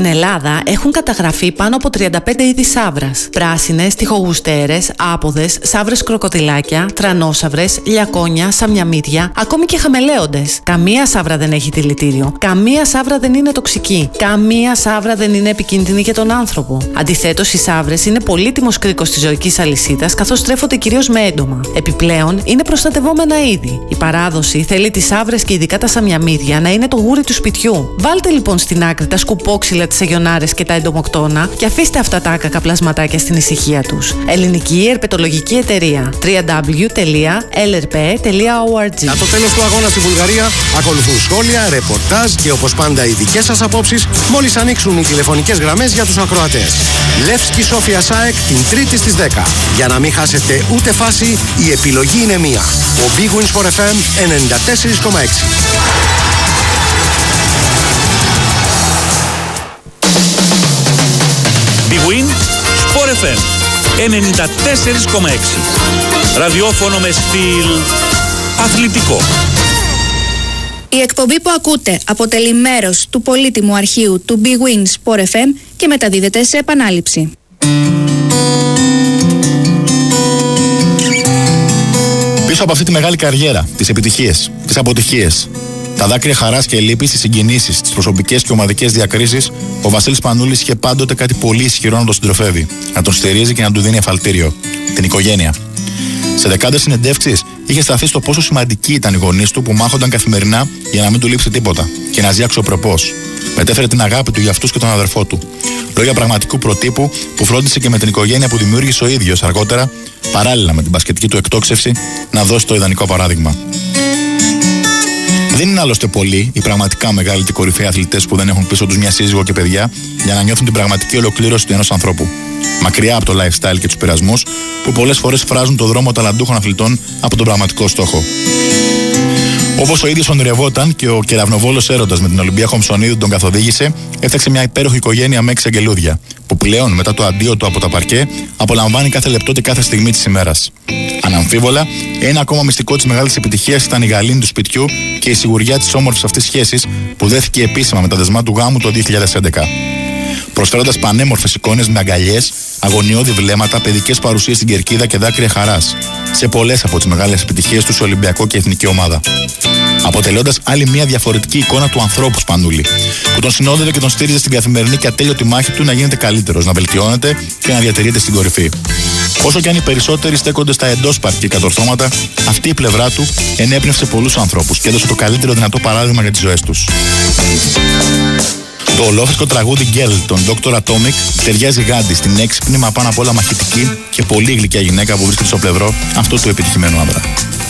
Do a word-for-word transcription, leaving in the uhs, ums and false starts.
Στην Ελλάδα έχουν καταγραφεί πάνω από τριάντα πέντε είδη σαύρας. Πράσινες, τοιχογουστέρες, άποδες, σαύρες κροκοδιλάκια, τρανόσαυρες, λιακόνια, σαμιαμίδια, ακόμη και χαμελέοντες. Καμία σαύρα δεν έχει δηλητήριο. Καμία σαύρα δεν είναι τοξική. Καμία σαύρα δεν είναι επικίνδυνη για τον άνθρωπο. Αντιθέτως, οι σαύρες είναι πολύτιμος κρίκος της ζωικής αλυσίδας, καθώς τρέφονται κυρίως με έντομα. Επιπλέον, είναι προστατευόμενα είδη. Η παράδοση θέλει τις σαύρες και ειδικά τα σαμιαμίδια να είναι το γούρι του σπιτιού. Βάλτε λοιπόν στην άκρη τα σκουπόξυλα, τις αγιονάρες και τα εντομοκτώνα και αφήστε αυτά τα άκακα πλασματάκια στην ησυχία τους. Ελληνική Ερπετολογική Εταιρεία. double-u double-u double-u τελεία ελ ερ πι τελεία ο αρ τζι. Για το τέλος του αγώνα στη Βουλγαρία ακολουθούν σχόλια, ρεπορτάζ και όπως πάντα οι δικές σας απόψεις μόλις ανοίξουν οι τηλεφωνικές γραμμές για τους ακροατές. Λεύσκι Σόφια ΣΑΕΚ την Τρίτη στις δέκα. Για να μην χάσετε ούτε φάση, η επιλογή είναι μία. Ο Big Wins for εφ εμ ενενήντα τέσσερα κόμμα έξι. Big Win Sport εφ εμ ενενήντα τέσσερα κόμμα έξι. Ραδιόφωνο με στυλ αθλητικό. Η εκπομπή που ακούτε αποτελεί μέρος του πολύτιμου αρχείου του Big Win Sport εφ εμ και μεταδίδεται σε επανάληψη. Πίσω από αυτή τη μεγάλη καριέρα, τις επιτυχίες, τις αποτυχίες, τα δάκρυα χαράς και λύπης, τις συγκινήσεις, τις προσωπικές και ομαδικές διακρίσεις, ο Βασίλης Πανούλης είχε πάντοτε κάτι πολύ ισχυρό να τον συντροφεύει, να τον στηρίζει και να του δίνει εφαλτήριο: την οικογένεια. Σε δεκάδες συνεντεύξεις είχε σταθεί στο πόσο σημαντικοί ήταν οι γονείς του που μάχονταν καθημερινά για να μην του λείψει τίποτα και να ζει αξιοπρεπώς. Μετέφερε την αγάπη του για αυτούς και τον αδερφό του. Λόγια πραγματικού προτύπου που φρόντισε και με την οικογένεια που δημιούργησε ο ίδιος αργότερα, παράλληλα με την μπασκετική του εκτόξευση, να δώσει το ιδανικό παράδειγμα. Δεν είναι άλλωστε πολλοί οι πραγματικά μεγάλοι και κορυφαίοι αθλητές που δεν έχουν πίσω τους μια σύζυγο και παιδιά για να νιώθουν την πραγματική ολοκλήρωση του ενός ανθρώπου. Μακριά από το lifestyle και τους πειρασμούς που πολλές φορές φράζουν το δρόμο ταλαντούχων αθλητών από τον πραγματικό στόχο. Όπως ο ίδιος ονειρευόταν και ο κεραυνοβόλος έρωτας με την Ολυμπία Χομψονίδου τον καθοδήγησε, έφτιαξε μια υπέροχη οικογένεια με έξι αγγελούδια, που πλέον μετά το αντίο του από τα παρκέ απολαμβάνει κάθε λεπτό και κάθε στιγμή της ημέρας. Αναμφίβολα, ένα ακόμα μυστικό της μεγάλης επιτυχίας ήταν η γαλήνη του σπιτιού και η σιγουριά της όμορφης αυτής σχέσης που δέθηκε επίσημα με τα δεσμά του γάμου το δύο χιλιάδες έντεκα. Προσφέροντας πανέμορφες εικόνες με αγκαλιές, αγωνιώδη βλέμματα, παιδικές παρουσίες στην κερκίδα και δάκρυα χαράς σε πολλές από τις μεγάλες επιτυχίες του σε Ολυμπιακό και Εθνική ομάδα. Αποτελώντας άλλη μια διαφορετική εικόνα του ανθρώπου Σπανούλη, που τον συνόδευε και τον στήριζε στην καθημερινή και ατέλειωτη μάχη του να γίνεται καλύτερος, να βελτιώνεται και να διατηρείται στην κορυφή. Όσο και αν οι περισσότεροι στέκονται στα εντός παρκή κατορθώματα, αυτή η πλευρά του ενέπνευσε πολλούς ανθρώπους και έδωσε το καλύτερο δυνατό παράδειγμα για τις ζωές τους. Το ολόφρυσκο τραγούδι Girl των Doctor Atomic ταιριάζει γάντι στην έξυπνη μα πάνω απ' όλα μαχητική και πολύ γλυκιά γυναίκα που βρίσκεται στο πλευρό αυτού του επιτυχημένου άντρα.